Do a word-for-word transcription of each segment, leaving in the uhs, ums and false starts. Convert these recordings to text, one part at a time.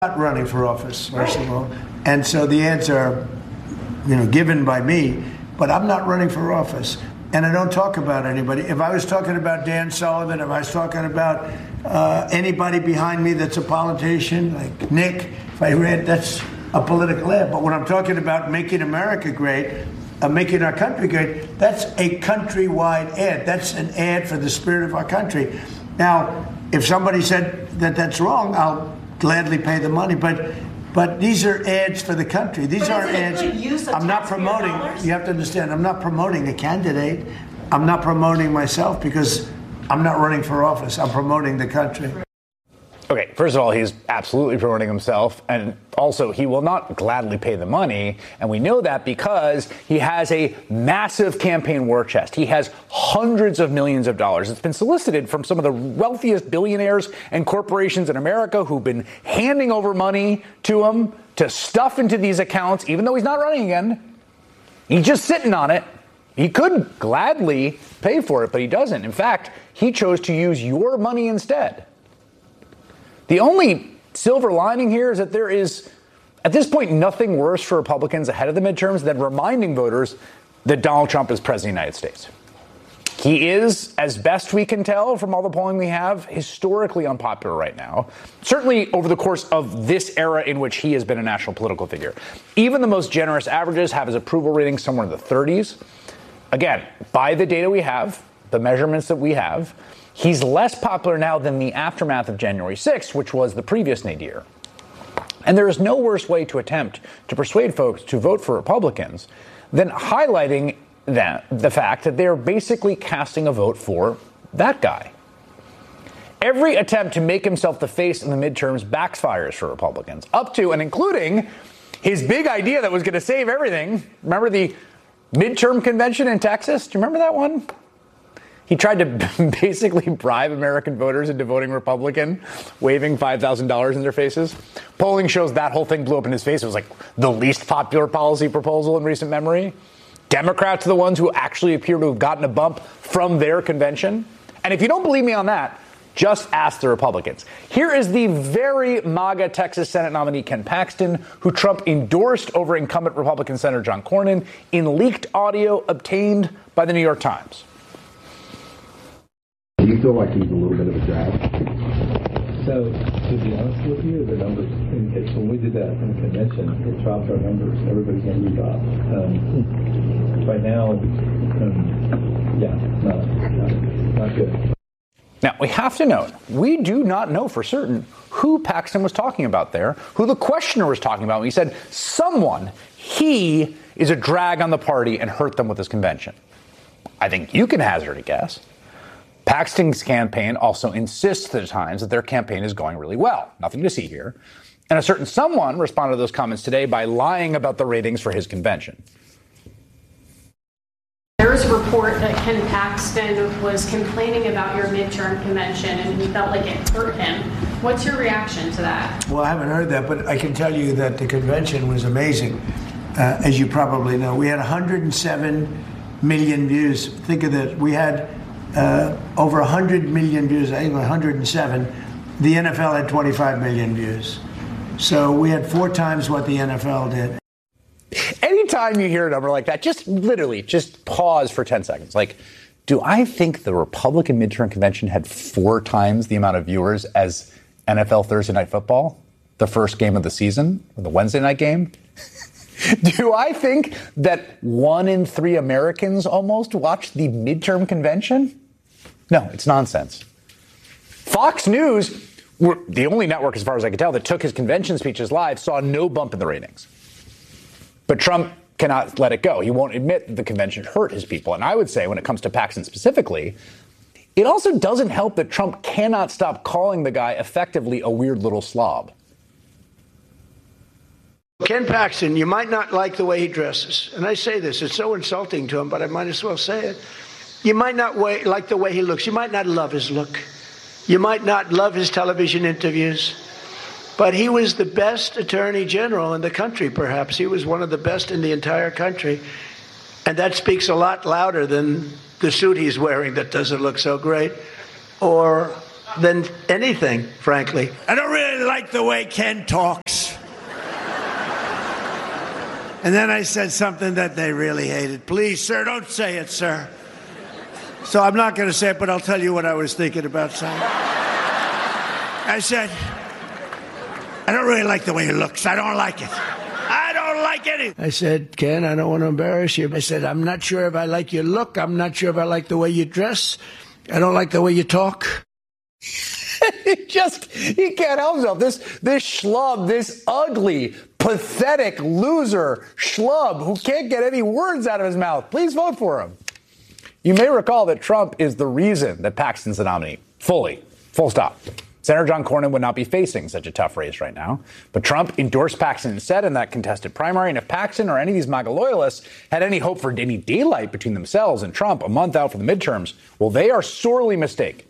Not running for office, first of all. And so the ads are, you know, given by me, but I'm not running for office. And I don't talk about anybody. If I was talking about Dan Sullivan, if I was talking about uh, anybody behind me that's a politician, like Nick, if I read, that's a political ad. But when I'm talking about making America great, uh, making our country great, that's a countrywide ad. That's an ad for the spirit of our country. Now, if somebody said that that's wrong, I'll gladly pay the money. But but these are ads for the country. These but aren't ads. I'm not promoting. Dollars? You have to understand, I'm not promoting a candidate. I'm not promoting myself because I'm not running for office. I'm promoting the country. Okay, first of all, he's absolutely promoting himself, and also he will not gladly pay the money, and we know that because he has a massive campaign war chest. He has hundreds of millions of dollars. It's been solicited from some of the wealthiest billionaires and corporations in America who've been handing over money to him to stuff into these accounts, even though he's not running again. He's just sitting on it. He could gladly pay for it, but he doesn't. In fact, he chose to use your money instead. The only silver lining here is that there is, at this point, nothing worse for Republicans ahead of the midterms than reminding voters that Donald Trump is president of the United States. He is, as best we can tell from all the polling we have, historically unpopular right now, certainly over the course of this era in which he has been a national political figure. Even the most generous averages have his approval rating somewhere in the thirties. Again, by the data we have, the measurements that we have, he's less popular now than the aftermath of January sixth, which was the previous nadir. And there is no worse way to attempt to persuade folks to vote for Republicans than highlighting that, the fact that they're basically casting a vote for that guy. Every attempt to make himself the face in the midterms backfires for Republicans, up to and including his big idea that was going to save everything. Remember the midterm convention in Texas? Do you remember that one? He tried to basically bribe American voters into voting Republican, waving five thousand dollars in their faces. Polling shows that whole thing blew up in his face. It was like the least popular policy proposal in recent memory. Democrats are the ones who actually appear to have gotten a bump from their convention. And if you don't believe me on that, just ask the Republicans. Here is the very MAGA Texas Senate nominee Ken Paxton, who Trump endorsed over incumbent Republican Senator John Cornyn in leaked audio obtained by the New York Times. Do you feel like he's a little bit of a drag? So, to be honest with you, the numbers indicate when we did that in the convention, it dropped our numbers. Everybody's numbers dropped. Um, right now, um, yeah, not, not, not good. Now, we have to note, we do not know for certain who Paxton was talking about there, who the questioner was talking about when he said someone, he is a drag on the party and hurt them with his convention. I think you can hazard a guess. Paxton's campaign also insists at times that their campaign is going really well. Nothing to see here. And a certain someone responded to those comments today by lying about the ratings for his convention. There was a report that Ken Paxton was complaining about your midterm convention and he felt like it hurt him. What's your reaction to that? Well, I haven't heard that, but I can tell you that the convention was amazing. Uh, as you probably know, we had one hundred seven million views. Think of this. We had uh, over one hundred million views, I think one hundred seven. The N F L had twenty-five million views. So we had four times what the N F L did. Anytime you hear a number like that, just literally just pause for ten seconds. Like, do I think the Republican midterm convention had four times the amount of viewers as N F L Thursday Night Football, the first game of the season, or the Wednesday night game? Do I think that one in three Americans almost watched the midterm convention? No, it's nonsense. Fox News, were the only network, as far as I can tell, that took his convention speeches live, saw no bump in the ratings. But Trump cannot let it go. He won't admit that the convention hurt his people. And I would say, when it comes to Paxton specifically, it also doesn't help that Trump cannot stop calling the guy effectively a weird little slob. Ken Paxton, you might not like the way he dresses. And I say this, it's so insulting to him, but I might as well say it. You might not way, like the way he looks. You might not love his look. You might not love his television interviews. But he was the best attorney general in the country, perhaps. He was one of the best in the entire country. And that speaks a lot louder than the suit he's wearing that doesn't look so great, or than anything, frankly. I don't really like the way Ken talks. And then I said something that they really hated. Please, sir, don't say it, sir. So I'm not going to say it, but I'll tell you what I was thinking about saying. I said, I don't really like the way he looks. I don't like it. I don't like it. I said, Ken, I don't want to embarrass you. I said, I'm not sure if I like your look. I'm not sure if I like the way you dress. I don't like the way you talk. He just, he can't help himself. This, this schlub, this ugly, pathetic loser schlub who can't get any words out of his mouth. Please vote for him. You may recall that Trump is the reason that Paxton's the nominee. Fully. Full stop. Senator John Cornyn would not be facing such a tough race right now. But Trump endorsed Paxton instead in that contested primary. And if Paxton or any of these MAGA loyalists had any hope for any daylight between themselves and Trump a month out for the midterms, well, they are sorely mistaken.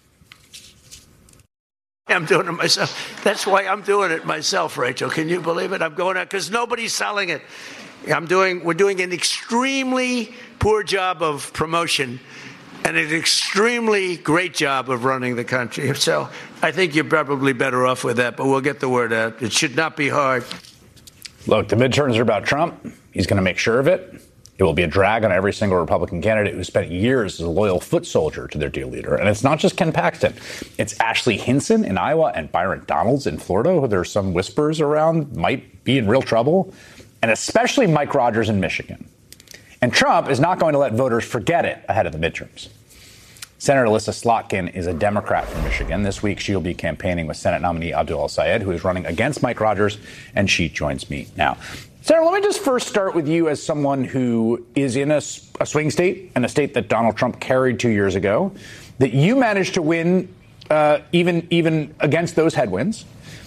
I'm doing it myself. That's why I'm doing it myself, Rachel. Can you believe it? I'm going out because nobody's selling it. I'm doing, we're doing an extremely poor job of promotion and an extremely great job of running the country. So I think you're probably better off with that, but we'll get the word out. It should not be hard. Look, the midterms are about Trump. He's going to make sure of it. It will be a drag on every single Republican candidate who spent years as a loyal foot soldier to their dear leader. And it's not just Ken Paxton. It's Ashley Hinson in Iowa and Byron Donalds in Florida, who there's some whispers around might be in real trouble, and especially Mike Rogers in Michigan. And Trump is not going to let voters forget it ahead of the midterms. Senator Alyssa Slotkin is a Democrat from Michigan. This week, she'll be campaigning with Senate nominee Abdul El-Sayed, who is running against Mike Rogers, and she joins me now. Senator, let me just first start with you as someone who is in a, a swing state, and a state that Donald Trump carried two years ago, that you managed to win uh, even, even against those headwinds.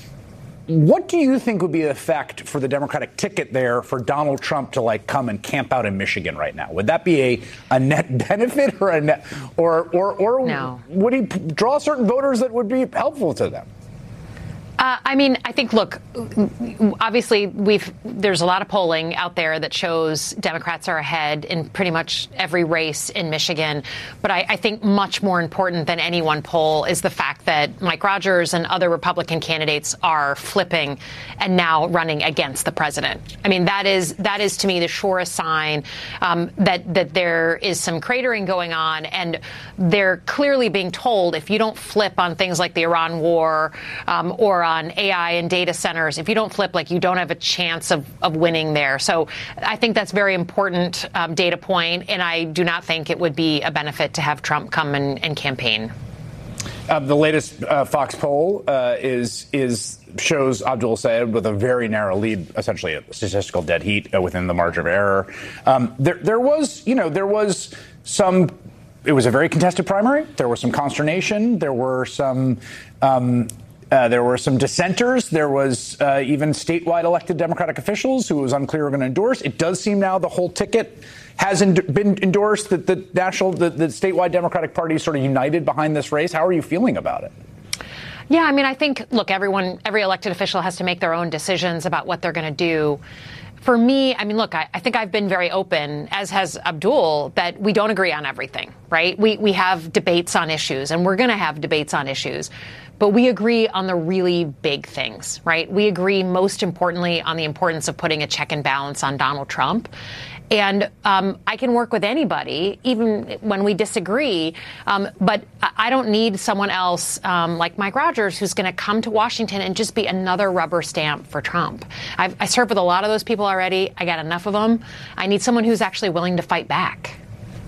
What do you think would be the effect for the Democratic ticket there for Donald Trump to like come and camp out in Michigan right now? Would that be a, a net benefit or a net, or or or no. Would he draw certain voters that would be helpful to them? Uh, I mean, I think, look, obviously, we've there's a lot of polling out there that shows Democrats are ahead in pretty much every race in Michigan. But I, I think much more important than any one poll is the fact that Mike Rogers and other Republican candidates are flipping and now running against the president. I mean, that is that is, to me, the surest sign um, that that there is some cratering going on. And they're clearly being told, if you don't flip on things like the Iran war um, or on A I and data centers, if you don't flip, like, you don't have a chance of, of winning there. So I think that's very important um, data point, and I do not think it would be a benefit to have Trump come and, and campaign. Uh, the latest uh, Fox poll uh, is is shows Abdul El-Sayed with a very narrow lead, essentially a statistical dead heat uh, within the margin of error. Um, there, there was, you know, there was some. It was a very contested primary. There was some consternation. There were some. Um, Uh, there were some dissenters. There was uh, even statewide elected Democratic officials who it was unclear were going to endorse. It does seem now the whole ticket has en- been endorsed, that the national, the, the statewide Democratic Party is sort of united behind this race. How are you feeling about it? Yeah, I mean, I think, look, everyone, every elected official has to make their own decisions about what they're going to do. For me, I mean, look, I, I think I've been very open, as has Abdul, that we don't agree on everything, right? We, we have debates on issues, and we're going to have debates on issues. But we agree on the really big things, right? We agree most importantly on the importance of putting a check and balance on Donald Trump. And um, I can work with anybody, even when we disagree. Um, but I don't need someone else um, like Mike Rogers who's going to come to Washington and just be another rubber stamp for Trump. I've, I served with a lot of those people already. I got enough of them. I need someone who's actually willing to fight back.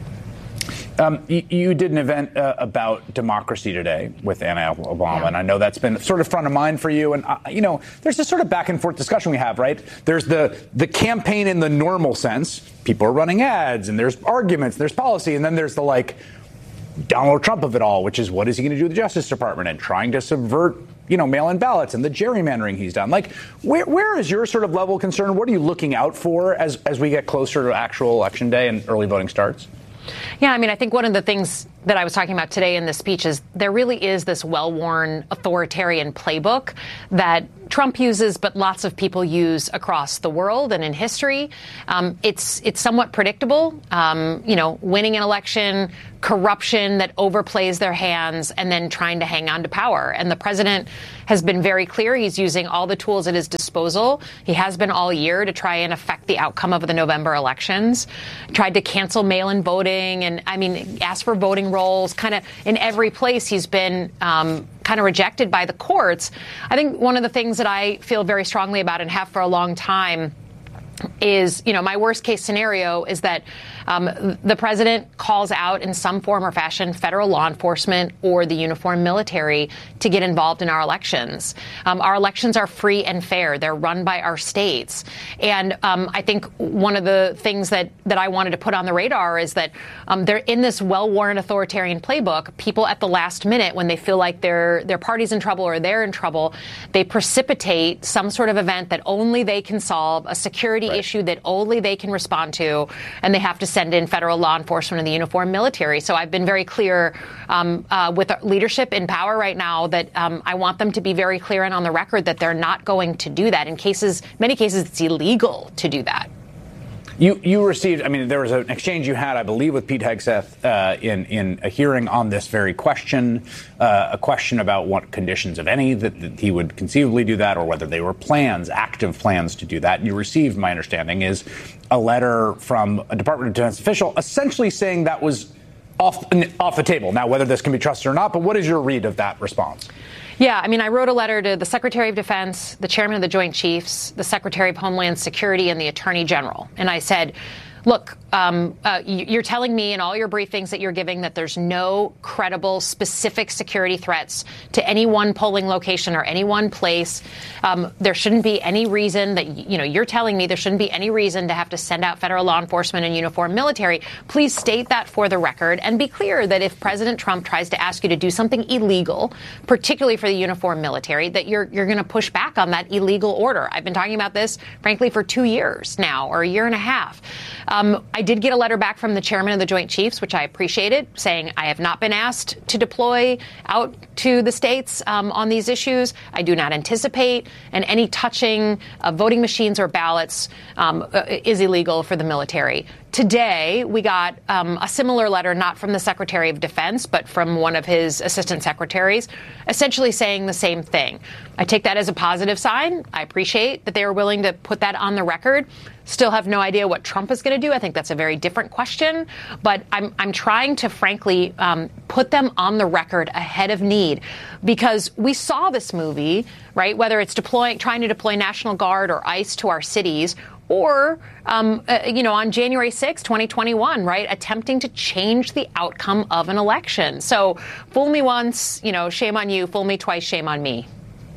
Um, you, you did an event uh, about democracy today with Anna Obama, yeah. and I know that's been sort of front of mind for you. And, uh, you know, there's this sort of back and forth discussion we have, right? There's the, the campaign in the normal sense. People are running ads, and there's arguments, there's policy, and then there's the, like, Donald Trump of it all, which is what is he going to do with the Justice Department and trying to subvert, you know, mail-in ballots and the gerrymandering he's done. Like, where, where is your sort of level of concern? What are you looking out for as, as we get closer to actual election day and early voting starts? Yeah, I mean, I think one of the things that I was talking about today in the speech is there really is this well-worn authoritarian playbook that Trump uses, but lots of people use across the world and in history. Um, it's it's somewhat predictable. Um, you know, winning an election, corruption that overplays their hands, and then trying to hang on to power. And the president has been very clear. He's using all the tools at his disposal. He has been all year to try and affect the outcome of the November elections. Tried to cancel mail-in voting, and I mean, ask for voting rolls. Kind of in every place, he's been um, kind of rejected by the courts. I think one of the things that I feel very strongly about and have for a long time is, you know, my worst case scenario is that um, the president calls out in some form or fashion federal law enforcement or the uniformed military to get involved in our elections. Um, our elections are free and fair. They're run by our states. And um, I think one of the things that, that I wanted to put on the radar is that um, they're in this well-worn authoritarian playbook. People at the last minute, when they feel like their, their party's in trouble or they're in trouble, they precipitate some sort of event that only they can solve, a security Right. issue that only they can respond to, and they have to send in federal law enforcement and the uniformed military. So I've been very clear um, uh, with leadership in power right now that um, I want them to be very clear and on the record that they're not going to do that. In cases, many cases, it's illegal to do that. You you received, I mean, there was an exchange you had, I believe, with Pete Hegseth uh, in, in a hearing on this very question, uh, a question about what conditions, if any, that, that he would conceivably do that, or whether they were plans, active plans to do that. And you received, my understanding, is a letter from a Department of Defense official essentially saying that was off, off the table. Now, whether this can be trusted or not, but what is your read of that response? Yeah, I mean, I wrote a letter to the Secretary of Defense, the Chairman of the Joint Chiefs, the Secretary of Homeland Security, and the Attorney General. And I said, look, um, uh, you're telling me in all your briefings that you're giving that there's no credible, specific security threats to any one polling location or any one place. Um, there shouldn't be any reason that, you know, you're telling me there shouldn't be any reason to have to send out federal law enforcement and uniformed military. Please state that for the record and be clear that if President Trump tries to ask you to do something illegal, particularly for the uniformed military, that you're you're going to push back on that illegal order. I've been talking about this, frankly, for two years now, or a year and a half. Um, I did get a letter back from the chairman of the Joint Chiefs, which I appreciated, saying I have not been asked to deploy out to the states um, on these issues. I do not anticipate, and any touching of voting machines or ballots um, is illegal for the military. Today, we got um, a similar letter, not from the Secretary of Defense, but from one of his assistant secretaries, essentially saying the same thing. I take that as a positive sign. I appreciate that they are willing to put that on the record. Still have no idea what Trump is going to do. I think that's a very different question. But I'm, I'm trying to, frankly, um, put them on the record ahead of need, because we saw this movie, right, whether it's deploying, trying to deploy National Guard or ICE to our cities, or, um, uh, you know, on January sixth, twenty twenty-one, right, attempting to change the outcome of an election. So fool me once, you know, shame on you. Fool me twice, shame on me.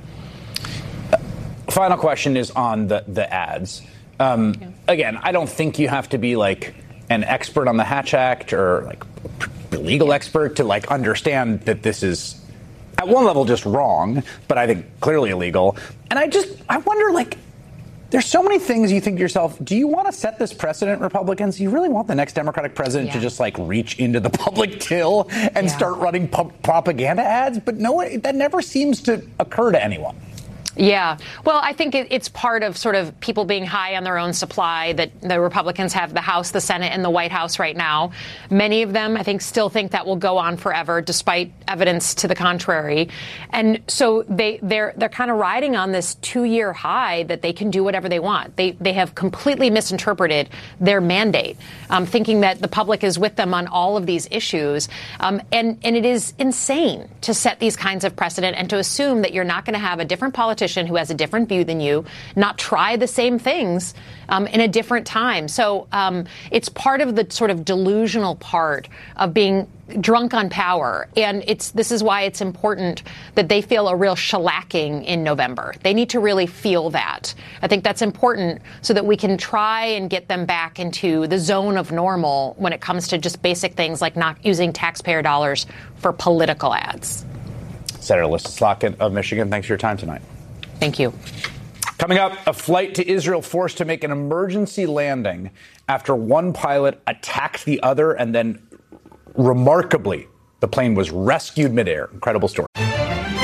Final question is on the, the ads. Um, yeah. Again, I don't think you have to be like an expert on the Hatch Act or like a legal yeah. expert to like understand that this is at one level just wrong, but I think clearly illegal. And I just, I wonder, like, there's so many things you think to yourself, do you want to set this precedent, Republicans? Do you really want the next Democratic president yeah. to just like reach into the public till and yeah. start running pu- propaganda ads? But no, that never seems to occur to anyone. Yeah. Well, I think it, it's part of sort of people being high on their own supply that the Republicans have the House, the Senate, and the White House right now. Many of them, I think, still think that will go on forever, despite evidence to the contrary. And so they, they're they're kind of riding on this two-year high that they can do whatever they want. They they have completely misinterpreted their mandate, um, thinking that the public is with them on all of these issues. Um, and, and it is insane to set these kinds of precedent and to assume that you're not going to have a different politician who has a different view than you not try the same things um, in a different time. So um, it's part of the sort of delusional part of being drunk on power. And it's this is why it's important that they feel a real shellacking in November. They need to really feel that. I think that's important so that we can try and get them back into the zone of normal when it comes to just basic things like not using taxpayer dollars for political ads. Senator Elissa Slotkin of Michigan, thanks for your time tonight. Thank you. Coming up, a flight to Israel forced to make an emergency landing after one pilot attacked the other, and then remarkably, the plane was rescued midair. Incredible story.